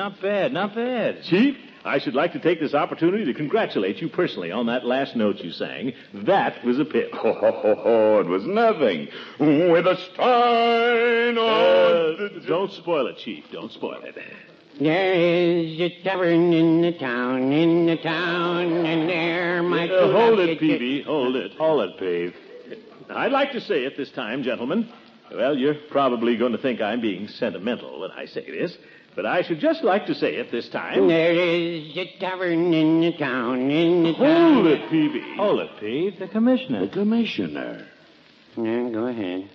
not bad, not bad. Chief, I should like to take this opportunity to congratulate you personally on that last note you sang. That was a pip. Oh, it was nothing. With a stein on Don't spoil it, Chief. Don't spoil it. There is a tavern in the town, and there might hold it, Peavy. Hold it, Pave. I'd like to say it this time, gentlemen. Well, you're probably going to think I'm being sentimental when I say this, but I should just like to say it this time. There is a tavern in the town, Hold it, Peavy. Hold it, Pete. The commissioner. The commissioner. Yeah, go ahead.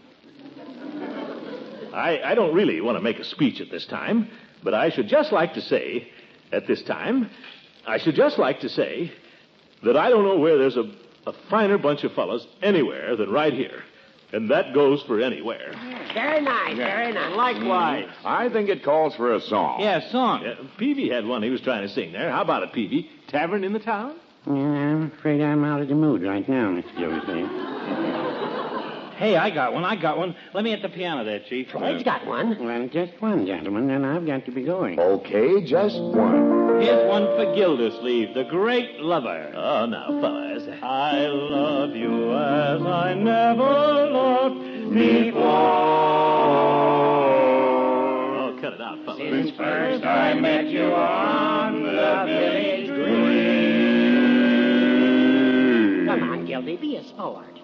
I don't really want to make a speech at this time, but I should just like to say, at this time, I should just like to say that I don't know where there's a finer bunch of fellas anywhere than right here. And that goes for anywhere. Very nice, very nice. Likewise. I think it calls for a song. Yeah, song. Peavy had one he was trying to sing there. How about it, Peavy? Tavern in the town? Yeah, I'm afraid I'm out of the mood right now, Mr. Gildersleeve. Hey, I got one. Let me hit the piano there, Chief. Fred's got one. Well, just one, gentlemen, and I've got to be going. Okay, just one. Here's one for Gildersleeve, the great lover. Oh, now, fellas. I love you as I never loved before. Oh, cut it out, fellas. Since first I met you on the village green. Come on, Gildy, be a sport.